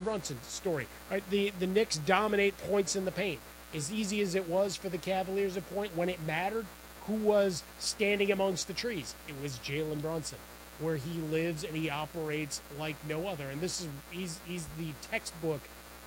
Brunson story. Right? The Knicks dominate points in the paint. As easy as it was for the Cavaliers at point, when it mattered, who was standing amongst the trees? It was Jalen Brunson, where he lives and he operates like no other. And he's the textbook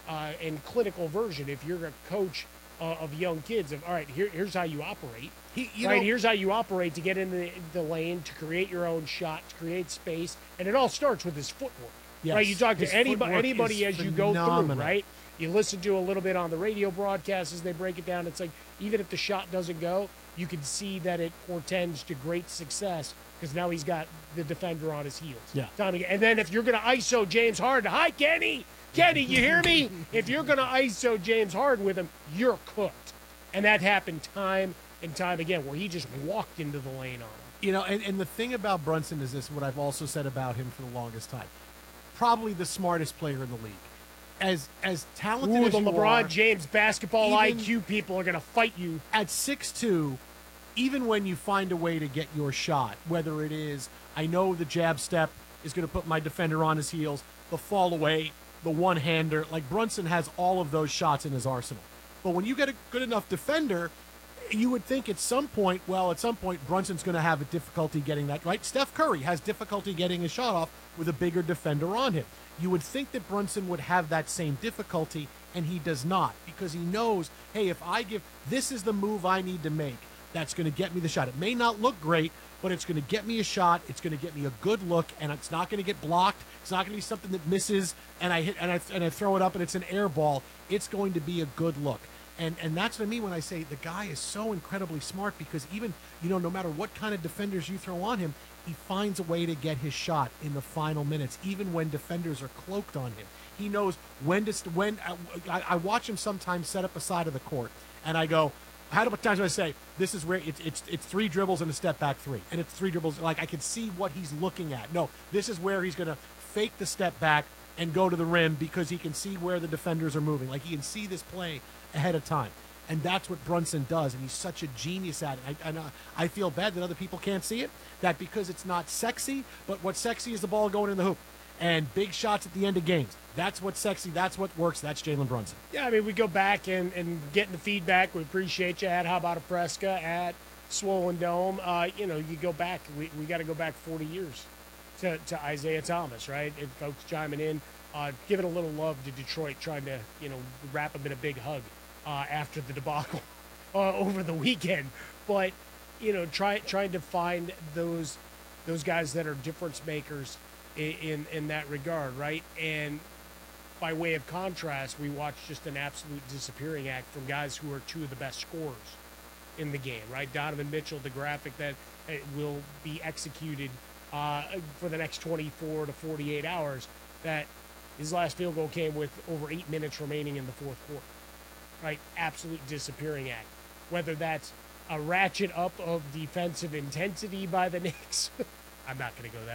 and clinical version. If you're a coach of young kids, all right, here's how you operate. Here's how you operate to get in the lane, to create your own shot, to create space, and it all starts with his footwork. Yes. Right? You talk to anybody as you go through, right? You listen to a little bit on the radio broadcast as they break it down. It's like, even if the shot doesn't go, you can see that it portends to great success because now he's got the defender on his heels. Yeah. And then if you're going to ISO James Harden, hi, Kenny, you hear me? If you're going to ISO James Harden with him, you're cooked. And that happened time and time again, where he just walked into the lane on him. And the thing about Brunson is this, what I've also said about him for the longest time. Probably the smartest player in the league. As talented as the you LeBron are, James basketball IQ people are going to fight you. At 6'2", even when you find a way to get your shot, whether it is, I know the jab step is going to put my defender on his heels, the fall away, the one-hander, like Brunson has all of those shots in his arsenal. But when you get a good enough defender, you would think at some point Brunson's going to have a difficulty getting that right. Steph Curry has difficulty getting a shot off with a bigger defender on him. You would think that Brunson would have that same difficulty, and he does not, because he knows, hey, if I this is the move I need to make that's going to get me the shot. It may not look great, but it's going to get me a shot. It's going to get me a good look, and it's not going to get blocked. It's not going to be something that misses, and I hit and I throw it up, and it's an air ball. It's going to be a good look. And that's what I mean when I say the guy is so incredibly smart, because even, no matter what kind of defenders you throw on him, he finds a way to get his shot in the final minutes, even when defenders are cloaked on him. He knows when I watch him sometimes set up a side of the court, and I go, how many times do I say, this is where it's 3 dribbles and a step back 3, and it's 3 dribbles, like I can see what he's looking at. No, this is where he's going to fake the step back and go to the rim because he can see where the defenders are moving. Like, he can see this play ahead of time. And that's what Brunson does, and he's such a genius at it. And I feel bad that other people can't see it, that because it's not sexy, but what's sexy is the ball going in the hoop. And big shots at the end of games. That's what's sexy. That's what works. That's Jalen Brunson. Yeah, I mean, we go back and getting the feedback. We appreciate you at How About a Fresca, at Swollen Dome. You go back. We got to go back 40 years to Isaiah Thomas, right? And folks chiming in, giving a little love to Detroit, trying to, wrap him in a big hug after the debacle over the weekend. But, trying to find those guys that are difference makers in that regard, right? And by way of contrast, we watched just an absolute disappearing act from guys who are 2 of the best scorers in the game, right? Donovan Mitchell, the graphic that will be executed for the next 24 to 48 hours, that his last field goal came with over 8 minutes remaining in the fourth quarter, right? Absolute disappearing act. Whether that's a ratchet up of defensive intensity by the Knicks, I'm not going to go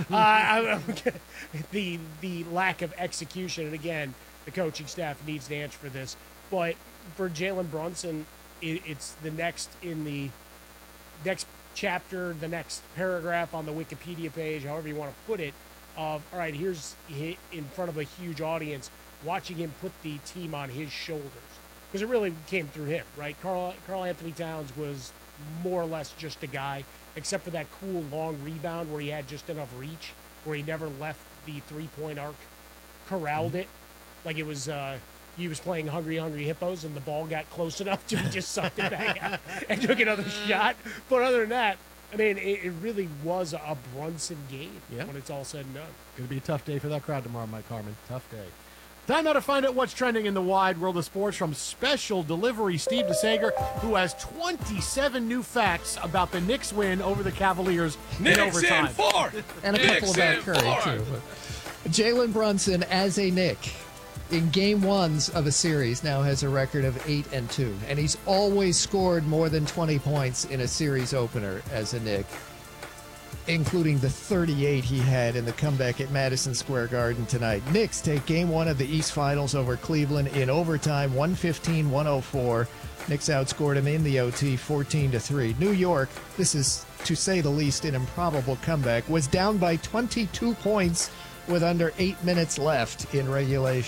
that far. The lack of execution, and again, the coaching staff needs to answer for this. But for Jalen Brunson, it's the next in the next chapter, the next paragraph on the Wikipedia page, however you want to put it, of, all right, here's in front of a huge audience, watching him put the team on his shoulders. Because it really came through him, right? Karl Anthony Towns was more or less just a guy, except for that cool long rebound where he had just enough reach, where he never left the three-point arc, corralled it. Like it was, he was playing Hungry Hungry Hippos, and the ball got close enough to just sucked it back out and took another shot. But other than that, I mean, it really was a Brunson game when it's all said and done. Going to be a tough day for that crowd tomorrow, Mike Harmon. Tough day. Time now to find out what's trending in the wide world of sports from Special Delivery Steve DeSager, who has 27 new facts about the Knicks win over the Cavaliers in overtime. And 4! And a couple about Curry, too. Jalen Brunson, as a Knick, in game ones of a series, now has a record of 8-2. And he's always scored more than 20 points in a series opener as a Knick, including the 38 he had in the comeback at Madison Square Garden tonight. Knicks take game one of the East Finals over Cleveland in overtime, 115-104. Knicks outscored him in the OT 14-3. New York, this is, to say the least, an improbable comeback, was down by 22 points with under 8 minutes left in regulation.